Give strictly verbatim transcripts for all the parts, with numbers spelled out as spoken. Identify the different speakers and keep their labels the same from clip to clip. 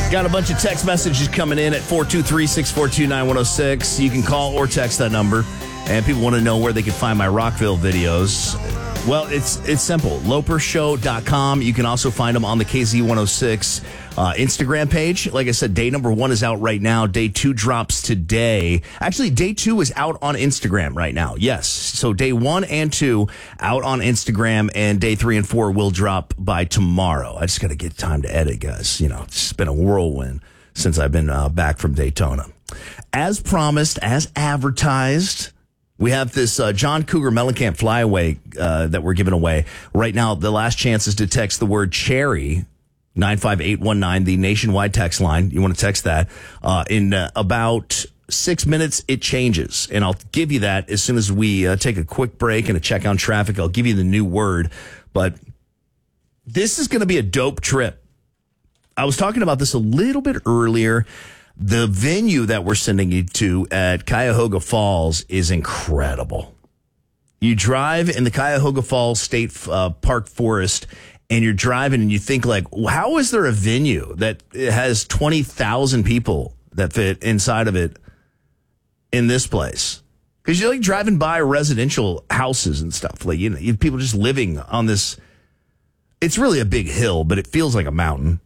Speaker 1: Got a bunch of text messages coming in at four two three, six four two, nine one zero six. You can call or text that number. And people want to know where they can find my Rockville videos. Well, it's it's simple. loper show dot com. You can also find them on the K Z one oh six uh, Instagram page. Like I said, day number one is out right now. Day two drops today. Actually, day two is out on Instagram right now. Yes. So day one and two out on Instagram, and day three and four will drop by tomorrow. I just got to get time to edit, guys. You know, it's been a whirlwind since I've been uh, back from Daytona. As promised, as advertised, we have this uh, John Cougar Mellencamp flyaway uh, that we're giving away. Right now, the last chance is to text the word cherry, nine five eight one nine, the nationwide text line. You want to text that. Uh, in uh, about six minutes, it changes. And I'll give you that as soon as we uh, take a quick break and a check on traffic. I'll give you the new word. But this is going to be a dope trip. I was talking about this a little bit earlier. The venue that we're sending you to at Cuyahoga Falls is incredible. You drive in the Cuyahoga Falls State uh, Park Forest, and you're driving and you think, like, how is there a venue that has twenty thousand people that fit inside of it in this place? Because you're like driving by residential houses and stuff. Like, you know, you have people just living on this. It's really a big hill, but it feels like a mountain.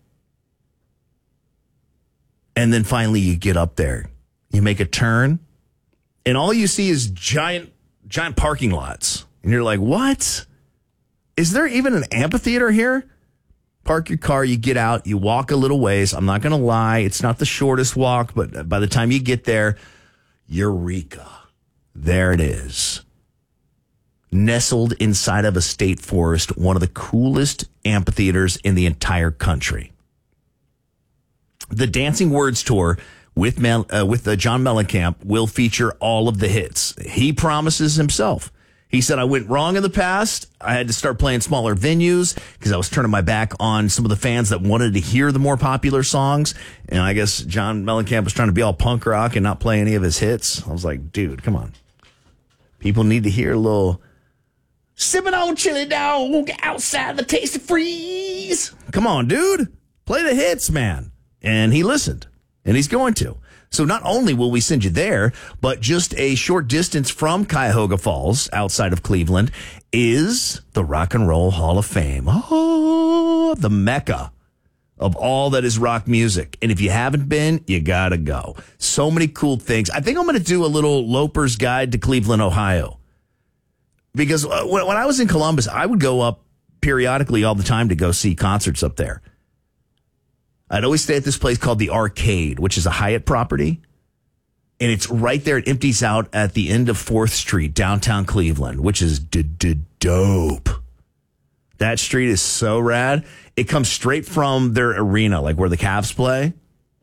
Speaker 1: And then finally you get up there, you make a turn, and all you see is giant, giant parking lots. And you're like, what? Is there even an amphitheater here? Park your car, you get out, you walk a little ways. I'm not going to lie. It's not the shortest walk, but by the time you get there, Eureka. There it is. Nestled inside of a state forest, one of the coolest amphitheaters in the entire country. The Dancing Words Tour with Mel, uh, with uh, John Mellencamp will feature all of the hits. He promises himself. He said, I went wrong in the past. I had to start playing smaller venues because I was turning my back on some of the fans that wanted to hear the more popular songs. And I guess John Mellencamp was trying to be all punk rock and not play any of his hits. I was like, dude, come on. People need to hear a little sipping on chili dog outside the Tasty Freeze. Come on, dude. Play the hits, man. And he listened, and he's going to. So not only will we send you there, but just a short distance from Cuyahoga Falls, outside of Cleveland, is the Rock and Roll Hall of Fame. Oh, the mecca of all that is rock music. And if you haven't been, you gotta go. So many cool things. I think I'm going to do a little Loper's Guide to Cleveland, Ohio. Because when I was in Columbus, I would go up periodically all the time to go see concerts up there. I'd always stay at this place called the Arcade, which is a Hyatt property. And it's right there. It empties out at the end of fourth Street, downtown Cleveland, which is dope. That street is so rad. It comes straight from their arena, like where the Cavs play,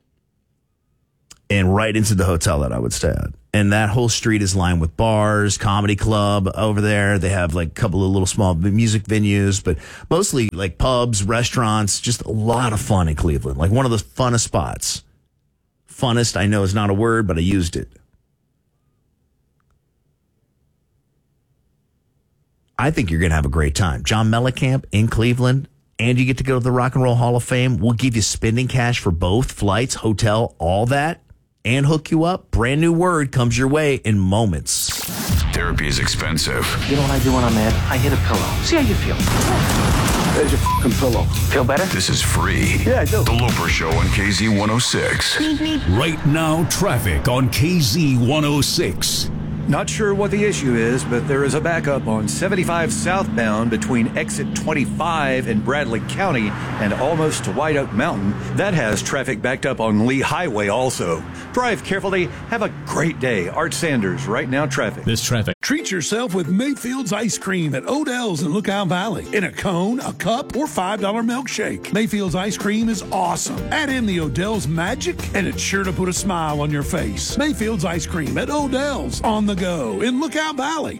Speaker 1: and right into the hotel that I would stay at. And that whole street is lined with bars, comedy club over there. They have like a couple of little small music venues, but mostly like pubs, restaurants, just a lot of fun in Cleveland. Like one of the funnest spots. Funnest, I know is not a word, but I used it. I think you're going to have a great time. John Mellencamp in Cleveland, and you get to go to the Rock and Roll Hall of Fame. We'll give you spending cash for both flights, hotel, all that. And hook you up. Brand new word comes your way in moments.
Speaker 2: Therapy is expensive.
Speaker 3: You know what I do when I'm mad? I hit a pillow. See how you feel.
Speaker 4: There's your fucking pillow.
Speaker 3: Feel better?
Speaker 2: This is free.
Speaker 4: Yeah, I do.
Speaker 2: The Loper Show on K Z one oh six.
Speaker 5: Right now, traffic on K Z one oh six.
Speaker 6: Not sure what the issue is, but there is a backup on seventy-five southbound between exit twenty-five in Bradley County and almost to White Oak Mountain. That has traffic backed up on Lee Highway also. Drive carefully. Have a great day. Art Sanders, Right Now Traffic.
Speaker 5: This traffic.
Speaker 7: Treat yourself with Mayfield's Ice Cream at Odell's in Lookout Valley. In a cone, a cup, or five dollar milkshake. Mayfield's Ice Cream is awesome. Add in the Odell's magic, and it's sure to put a smile on your face. Mayfield's Ice Cream at Odell's on the go in Lookout Valley.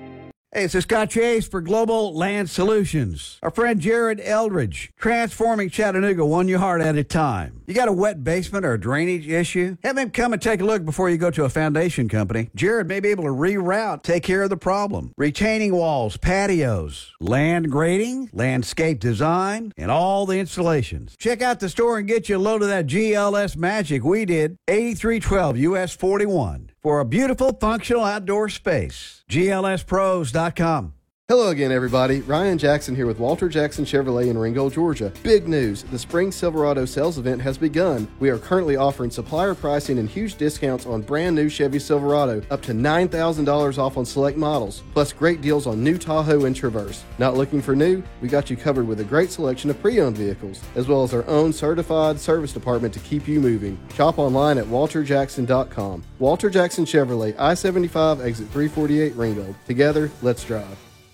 Speaker 8: Hey, this is Scott Chase for Global Land Solutions. Our friend Jared Eldridge, transforming Chattanooga one yard at a time. You got a wet basement or a drainage issue? Have him come and take a look before you go to a foundation company. Jared may be able to reroute, take care of the problem. Retaining walls, patios, land grading, landscape design, and all the installations. Check out the store and get you a load of that G L S magic we did, eighty-three twelve U S forty-one. For a beautiful, functional outdoor space. G L S pros dot com.
Speaker 9: Hello again, everybody. Ryan Jackson here with Walter Jackson Chevrolet in Ringgold, Georgia. Big news. The Spring Silverado sales event has begun. We are currently offering supplier pricing and huge discounts on brand new Chevy Silverado, up to nine thousand dollars off on select models, plus great deals on new Tahoe and Traverse. Not looking for new? We got you covered with a great selection of pre-owned vehicles, as well as our own certified service department to keep you moving. Shop online at walter jackson dot com. Walter Jackson Chevrolet, I seventy-five, exit three forty-eight, Ringgold. Together, let's drive.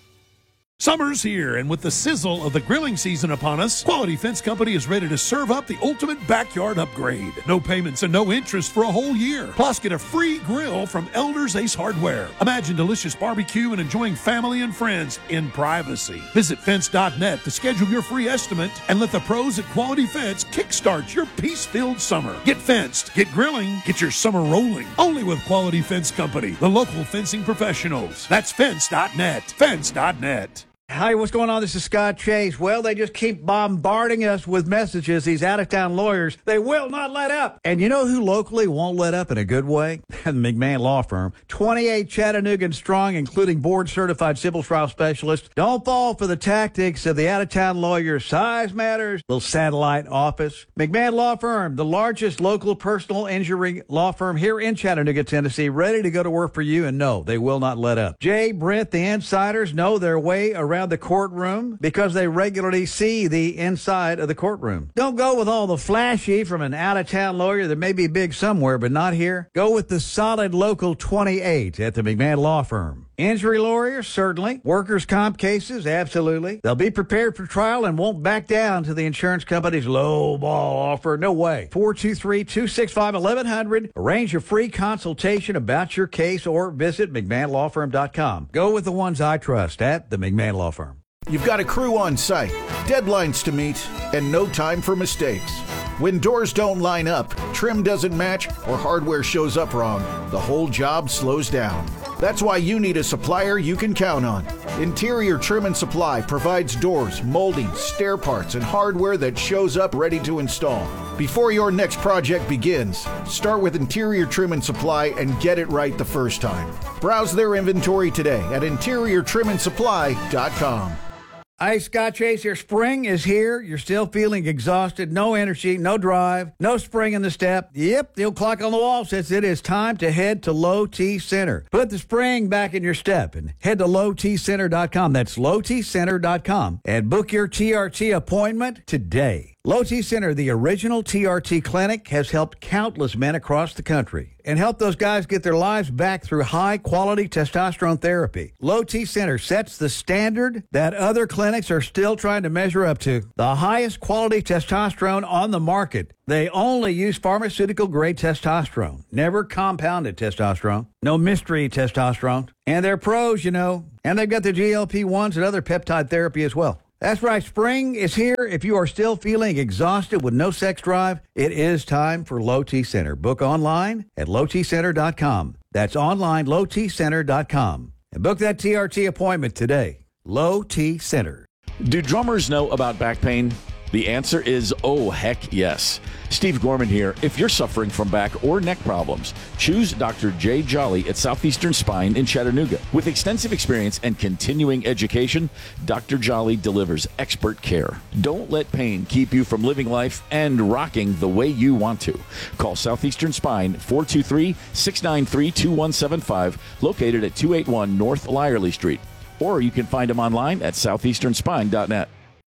Speaker 7: Summer's here, and with the sizzle of the grilling season upon us, Quality Fence Company is ready to serve up the ultimate backyard upgrade. No payments and no interest for a whole year. Plus, get a free grill from Elders Ace Hardware. Imagine delicious barbecue and enjoying family and friends in privacy. Visit fence dot net to schedule your free estimate and let the pros at Quality Fence kickstart your peace-filled summer. Get fenced, get grilling, get your summer rolling. Only with Quality Fence Company, the local fencing professionals. That's fence dot net. fence dot net.
Speaker 8: Hi, what's going on? This is Scott Chase. Well, they just keep bombarding us with messages, these out-of-town lawyers. They will not let up. And you know who locally won't let up in a good way? The McMahon Law Firm. twenty-eight Chattanoogan strong, including board-certified civil trial specialists. Don't fall for the tactics of the out-of-town lawyers. Size matters. Little satellite office. McMahon Law Firm, the largest local personal injury law firm here in Chattanooga, Tennessee, ready to go to work for you, and no, they will not let up. Jay, Brent, the insiders know their way around the courtroom because they regularly see the inside of the courtroom. Don't go with all the flashy from an out-of-town lawyer that may be big somewhere but not here. Go with the solid local twenty-eight at the McMahon Law Firm. Injury lawyers, certainly. Workers' comp cases, absolutely. They'll be prepared for trial and won't back down to the insurance company's low ball offer. No way. four two three, two six five, eleven hundred. Arrange a free consultation about your case or visit mcmahon law firm dot com. Go with the ones I trust at the McMahon Law Firm.
Speaker 10: You've got a crew on site, deadlines to meet, and no time for mistakes. When doors don't line up, trim doesn't match, or hardware shows up wrong, the whole job slows down. That's why you need a supplier you can count on. Interior Trim and Supply provides doors, moldings, stair parts, and hardware that shows up ready to install. Before your next project begins, start with Interior Trim and Supply and get it right the first time. Browse their inventory today at interior trim and supply dot com.
Speaker 8: Hi, Scott Chase here. Spring is here. You're still feeling exhausted. No energy, no drive, no spring in the step. Yep, the old clock on the wall says it is time to head to Low T Center. Put the spring back in your step and head to low t center dot com. That's low t center dot com and book your T R T appointment today. Low T Center, the original T R T clinic, has helped countless men across the country and helped those guys get their lives back through high-quality testosterone therapy. Low T Center sets the standard that other clinics are still trying to measure up to. The highest quality testosterone on the market. They only use pharmaceutical-grade testosterone, never compounded testosterone, no mystery testosterone. And they're pros, you know, and they've got the G L P ones and other peptide therapy as well. That's right, spring is here. If you are still feeling exhausted with no sex drive, it is time for Low T Center. Book online at low t center dot com. That's online, low t center dot com. And book that T R T appointment today. Low T Center.
Speaker 11: Do drummers know about back pain? The answer is, oh, heck yes. Steve Gorman here. If you're suffering from back or neck problems, choose Doctor Jay Jolly at Southeastern Spine in Chattanooga. With extensive experience and continuing education, Doctor Jolly delivers expert care. Don't let pain keep you from living life and rocking the way you want to. Call Southeastern Spine, four two three, six nine three, two one seven five, located at two eighty-one North Lyerly Street. Or you can find them online at southeastern spine dot net.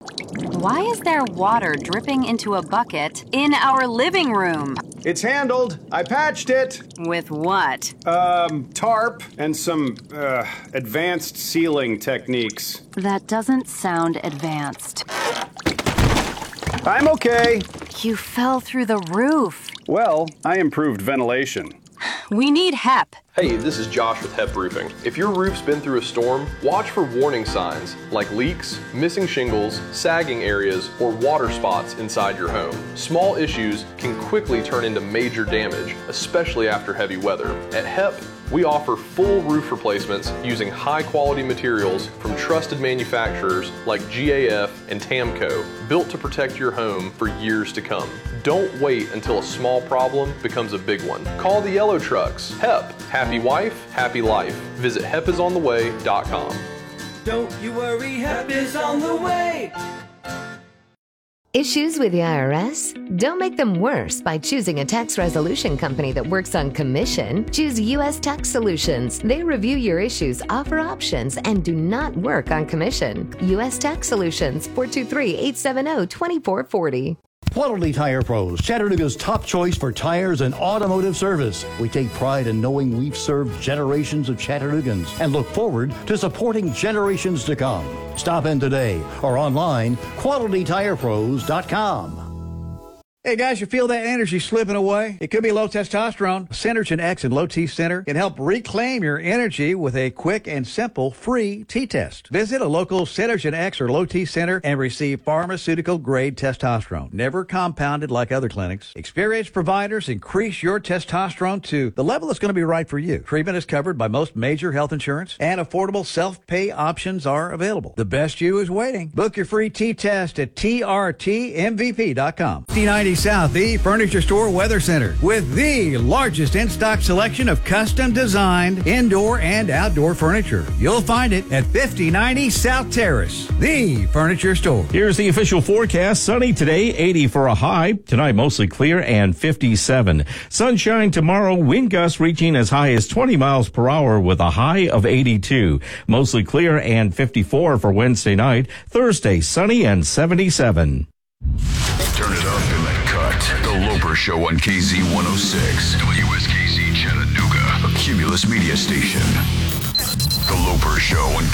Speaker 12: Why is there water dripping into a bucket in our living room?
Speaker 13: It's handled. I patched it.
Speaker 12: With what?
Speaker 13: Um, tarp and some, uh, advanced sealing techniques.
Speaker 12: That doesn't sound advanced.
Speaker 13: I'm okay.
Speaker 12: You fell through the roof.
Speaker 13: Well, I improved ventilation.
Speaker 12: We need H E P.
Speaker 14: Hey, this is Josh with Hep Roofing. If your roof's been through a storm, watch for warning signs like leaks, missing shingles, sagging areas, or water spots inside your home. Small issues can quickly turn into major damage, especially after heavy weather. At Hep, we offer full roof replacements using high-quality materials from trusted manufacturers like G A F and Tamco, built to protect your home for years to come. Don't wait until a small problem becomes a big one. Call the Yellow Trucks. Hep. Happy wife, happy life. Visit hep is on the way dot com.
Speaker 15: Don't you worry, Hep is on the way.
Speaker 16: Issues with the I R S? Don't make them worse by choosing a tax resolution company that works on commission. Choose U S Tax Solutions. They review your issues, offer options, and do not work on commission. U S Tax Solutions, four two three, eight seven zero, two four four zero.
Speaker 17: Quality Tire Pros, Chattanooga's top choice for tires and automotive service. We take pride in knowing we've served generations of Chattanoogans and look forward to supporting generations to come. Stop in today or online, quality tire pros dot com.
Speaker 8: Hey guys, you feel that energy slipping away? It could be low testosterone. Synergen X and Low T Center can help reclaim your energy with a quick and simple free T-test. Visit a local Synergen X or Low T Center and receive pharmaceutical-grade testosterone, never compounded like other clinics. Experienced providers increase your testosterone to the level that's going to be right for you. Treatment is covered by most major health insurance, and affordable self-pay options are available. The best you is waiting. Book your free T-test at T R T M V P dot com. fifty ninety South, the Furniture Store Weather Center, with the largest in-stock selection of custom-designed indoor and outdoor furniture. You'll find it at fifty ninety South Terrace, the Furniture Store.
Speaker 18: Here's the official forecast. Sunny today, eighty for a high. Tonight, mostly clear and fifty-seven. Sunshine tomorrow, wind gusts reaching as high as twenty miles per hour with a high of eighty-two. Mostly clear and fifty-four for Wednesday night. Thursday, sunny and seventy-seven.
Speaker 2: Turn it up in the cut. The Loper Show on K Z one oh six. W S K Z Chattanooga, a Cumulus media station. The Loper Show on